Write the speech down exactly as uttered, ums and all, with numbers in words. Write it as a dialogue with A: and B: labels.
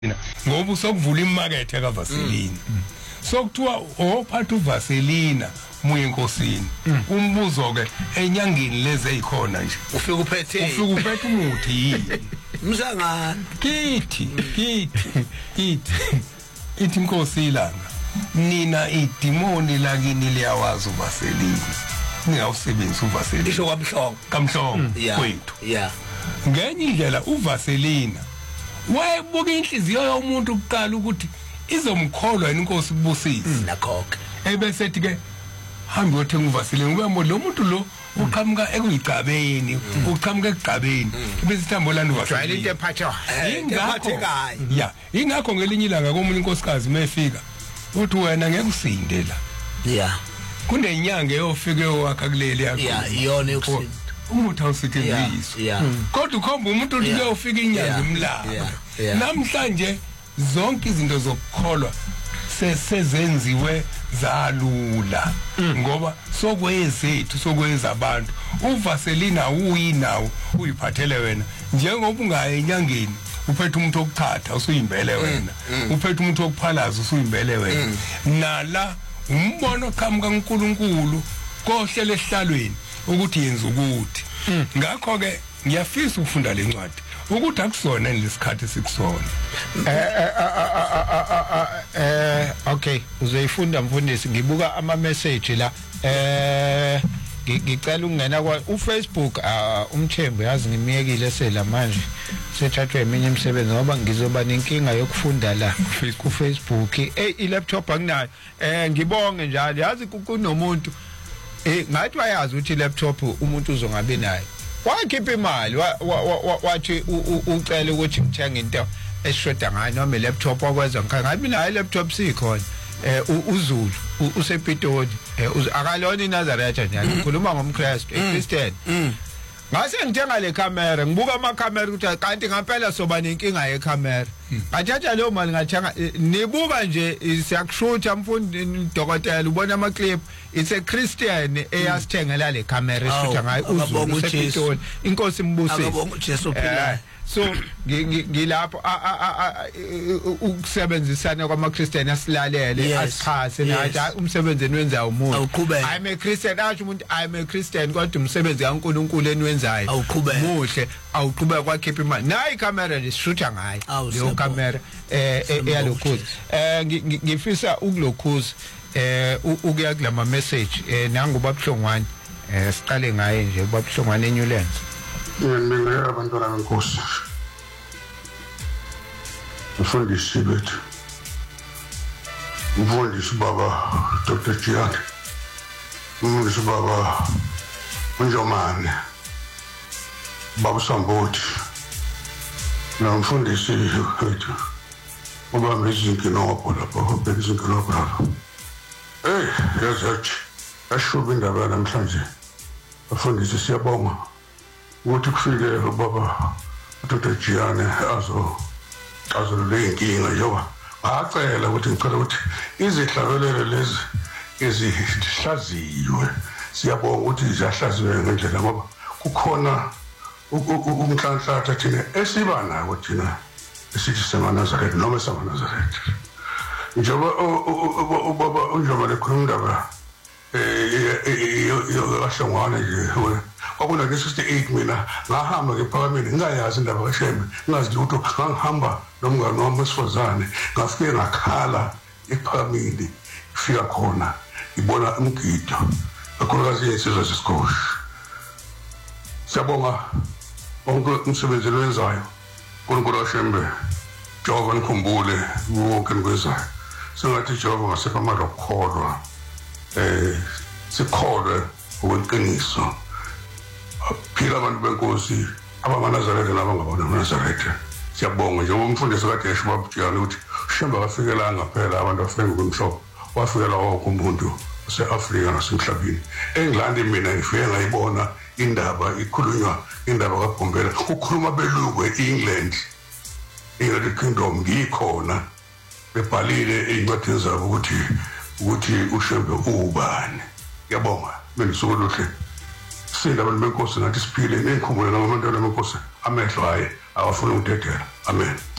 A: ngoba usokuvula imakethe kaVaseline sokuthiwa ophatha uVaseline muye enkosini umbuzo ke enyangeni lezi ezikhona nje
B: ufika uphethe
A: ufika uphethe umuthi yini
B: msangana
A: kithi kithi kithi ithi inkosi ilanga nina idimoni lakini liyawazi uVaseline ningawusebenzisa uVaseline
B: isho kwamhlongo
A: kamhlongo kwethu
B: yeah
A: ngenye indlela uVaseline wayebuka inhliziyo yomuntu ukuqala ukuthi izomkholwa yini inkosi kubusisa
B: nakhokhe
A: ebese ethi ke hambe uyothenga uVaseline kube lo muntu lo uqhamuka ekuyigcabeni uqhamuka ekugcabeni bese ithambo lana uVaseline
B: jwayele into ephatha
A: ingakho ya ingakho ngelinye ilanga komunye inkosikazi mayefika uthi wena ngeke usinde la
B: yeah
A: kunenyanga eyofike wakha kuleli yakho
B: yeah iyona yokusinda
A: umuthi awusetshenziswa kodwa ukhomba umuntu uthi kuyofika inyanga imlanga namhlanje zonke izinto zokukholwa sesenziwe zalula ngoba sokwezethu sokweza abantu uVaseline uyinawo uyiphathele wena njengoba ungaye enyangeni uphethe umuntu okuchatha usuyimbele wena uphethe umuntu okuphalaza usuyimbele wena nala umbono qhamuka kaNkuluNkulu kohlele ehlalweni ukuthi yenza ukuthi ngakho ke ngiyafisa ukufunda lencwadi ukuthi akusona lesikhathi sikusona
C: eh eh okay uzoyifunda mfundisi ngibuka ama message la eh ngicela ukungena kwa uFacebook umthembu yazi ngimiyekile sela manje sethathwe eminye imisebenzi ngoba ngizoba nenkinga yokufunda la ku Facebook eh i laptop anginayo eh ngibonge njalo yazi kunomuntu eh ngathi wayazi ukuthi laptop umuntu uzongabe nayo wakhipha imali wathi ucela ukuthi ngithenge into eshoda ngayo noma laptop wakwenza ngabe nayo laptop sikhona eh uZulu usePitoli akalona iNazaretha njalo ukhuluma ngomKristu eChristian ngase ngithenga le camera ngibuka ama camera ukuthi kanti ngempela soba nenkinga ye camera athatha leyo mali ngathenga nibuka nje siyakushutha mfundi dokotela ubona ama clip it's a Christian eyasithengela le camera esishutha ngayo uZulu usePitoli inkosi imbusise
B: akabonga uJesu uphila
C: so ngilapho ukusebenzisana kwamaKristian asilalele asichase nathi umsebenzi enwenzayo umuntu I'm a Christian athi umuntu I'm a Christian kodwa umsebenzi kaNkuluNkulu enwenzayo muhle awuqhubeka kwakhipha imali nayi camera lisishutha ngayo leyo camera eh eyalokhuzi eh ngifisa ukulokhuzi eh ukuya kulama message eh nangu babuhlongwane eh siqale ngaye nje babuhlongwane eNewlands
D: Ngibingelela abantwana benkosi. Mfundisi bethu. Mfundisi baba Doctor Giant. Mfundisi baba Njomane. Baba Samboti. Na mfundisi wethu. Uba mzinkinopo lapho, bezinkinopo lapho. Eh, yazathi. Ashuba indaba namhlanje. Mfundisi siyabonga. Ukuthi kufike ubaba uDoctor Giane azo azo lenkinga njengoba acela ukuthi ngicela ukuthi izihlakelele lezi ezihlaziwe siyabonga ukuthi ziyahlaziwe ngendlela ngoba kukhona umhlanhlatha thina esiba nawo thina esithi seManazaretha noma seManazaretha njengoba ubaba uNjomane khuluma indaba eh yokahlongwane nje kwakuna ke sixty-eight mina ngahamba ngephakameni ngingayazi indaba kaShembe ngazi lutho ngangihamba nomngane wami wesifazane ngafike ngakhala ephakameni fika khona ngibona umgido akhulukazi insizwa zesikole siyabonga onke umsebenzi wenzayo uNkulunkulu kaShembe Jehova nikhumbule wonke nikwenzayo sengathi Jehova ngasekho amandla okukholwa eh sikholwe ngokweqiniso phila abantu benkosi abamaNazaretha nabangabona amaNazaretha siyabonga nje umfundisi kade yesho babujana ukuthi Shembe kafikelanga phela abantu afike ngokumhlobo wafikela wonke umuntu ose-Afrika nasemhlabeni eNgilandi mina ngifike ngayibona indaba ikhulunywa indaba kaBhombela ukukhuluma belungu eEngland eUnited Kingdom ngikhona bebhalile eincwadini zabo ukuthi ukuthi uShembe ubani ngiyabonga benisuku luhle sinda abantu benkosi ngathi siphile nenkhumbulo nabantwana benkosi amehlo hayi awafuna ukudedela amen